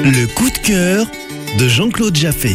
Le coup de cœur de Jean-Claude Jaffé.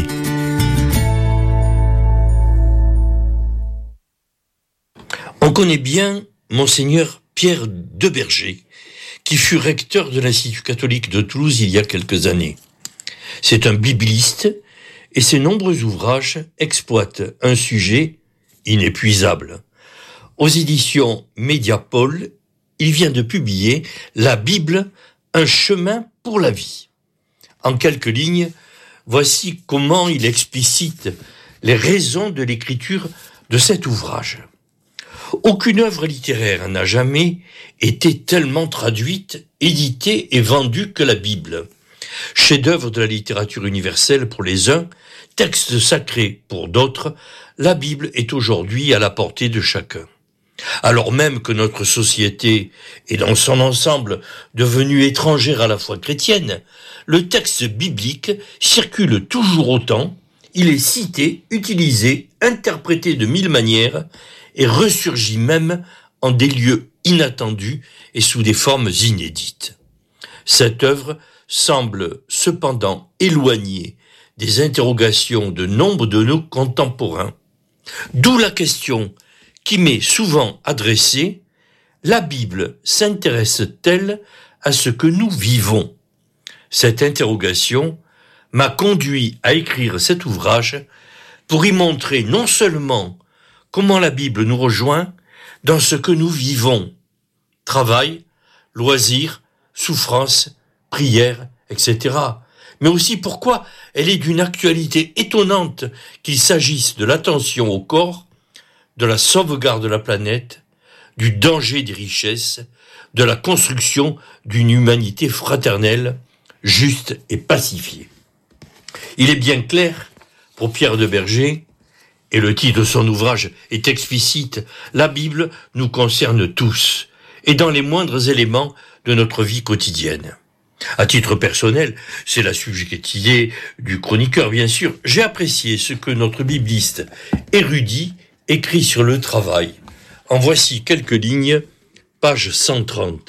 On connaît bien Monseigneur Pierre Deberger, qui fut recteur de l'Institut catholique de Toulouse il y a quelques années. C'est un bibliste et ses nombreux ouvrages exploitent un sujet inépuisable. Aux éditions Mediapol, il vient de publier La Bible, un chemin pour la vie. En quelques lignes, voici comment il explicite les raisons de l'écriture de cet ouvrage. Aucune œuvre littéraire n'a jamais été tellement traduite, éditée et vendue que la Bible. Chef-d'œuvre de la littérature universelle pour les uns, texte sacré pour d'autres, la Bible est aujourd'hui à la portée de chacun. Alors même que notre société est dans son ensemble devenue étrangère à la foi chrétienne, le texte biblique circule toujours autant, il est cité, utilisé, interprété de mille manières et ressurgit même en des lieux inattendus et sous des formes inédites. Cette œuvre semble cependant éloignée des interrogations de nombre de nos contemporains, d'où la question qui m'est souvent adressée: la Bible s'intéresse-t-elle à ce que nous vivons ? Cette interrogation m'a conduit à écrire cet ouvrage pour y montrer non seulement comment la Bible nous rejoint dans ce que nous vivons, travail, loisirs, souffrance, prière, etc., mais aussi pourquoi elle est d'une actualité étonnante, qu'il s'agisse de l'attention au corps, de la sauvegarde de la planète, du danger des richesses, de la construction d'une humanité fraternelle, juste et pacifiée. Il est bien clair, pour Pierre Deberger, et le titre de son ouvrage est explicite, la Bible nous concerne tous, et dans les moindres éléments de notre vie quotidienne. À titre personnel, c'est la subjectivité du chroniqueur, bien sûr. J'ai apprécié ce que notre bibliste érudit écrit sur le travail. En voici quelques lignes, page 130.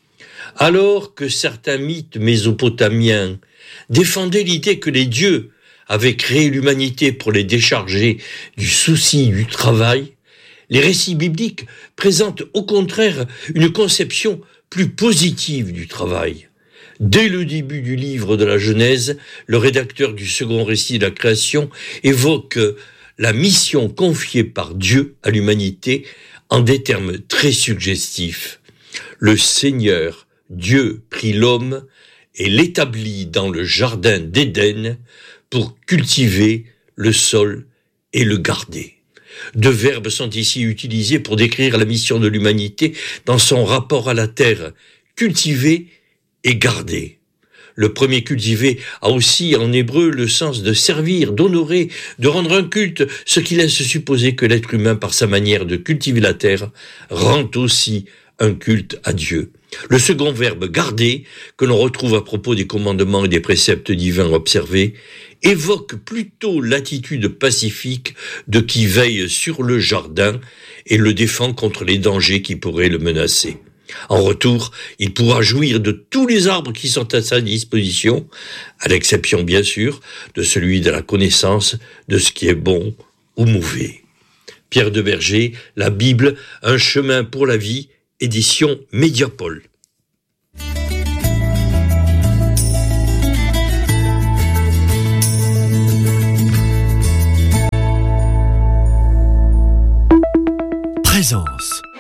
Alors que certains mythes mésopotamiens défendaient l'idée que les dieux avaient créé l'humanité pour les décharger du souci du travail, les récits bibliques présentent au contraire une conception plus positive du travail. Dès le début du livre de la Genèse, le rédacteur du second récit de la création évoque la mission confiée par Dieu à l'humanité en des termes très suggestifs. Le Seigneur, Dieu, prit l'homme et l'établit dans le jardin d'Éden pour cultiver le sol et le garder. Deux verbes sont ici utilisés pour décrire la mission de l'humanité dans son rapport à la terre, cultiver et garder. Le premier cultiver a aussi en hébreu le sens de servir, d'honorer, de rendre un culte, ce qui laisse supposer que l'être humain, par sa manière de cultiver la terre, rend aussi un culte à Dieu. Le second verbe garder, que l'on retrouve à propos des commandements et des préceptes divins observés, évoque plutôt l'attitude pacifique de qui veille sur le jardin et le défend contre les dangers qui pourraient le menacer. En retour, il pourra jouir de tous les arbres qui sont à sa disposition, à l'exception bien sûr de celui de la connaissance de ce qui est bon ou mauvais. Pierre Deberger, La Bible, un chemin pour la vie, édition Mediapol. Présence.